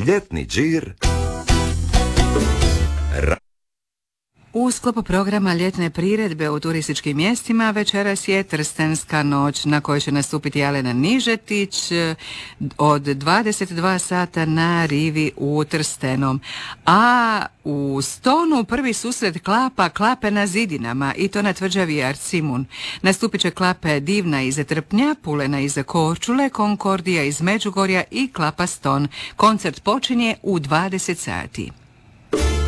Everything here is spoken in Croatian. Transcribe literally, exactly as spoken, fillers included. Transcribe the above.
Ljetni džir. Ra- U sklopu programa ljetne priredbe u turističkim mjestima večeras je Trstenska noć na kojoj će nastupiti Alena Nižetić od dvadeset dva sata na rivi u Trstenom. A u Stonu prvi susret klapa Klape na zidinama i to na tvrđavi Arcimun. Nastupit će klape Divna iz Trpnja, Pulena iz Korčule, Konkordija iz Međugorja i klapa Ston. Koncert počinje u dvadeset sati.